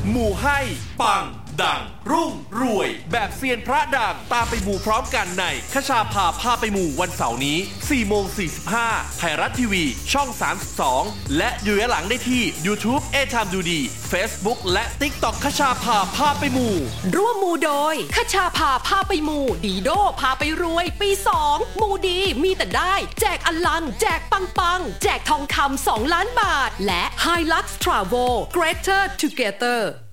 หมู่ให้ปังดังรุ่งรวยแบบเซียนพระดังตามไปมูพร้อมกันในคชาพาไปมูวันเสาร์นี้ 4:45 ไทยรัฐทีวีช่อง 32และดูย้อนหลังได้ที่ YouTube A Time ดูดี Facebook และ TikTok คชาพาไปมูร่วมมูโดยคชาพาไปมูดีโดพาไปรวยปี2มูดีมีแต่ได้แจกอลังแจกปังแจกทองคำ2 ล้านบาทและ Hilux Travel Greater Together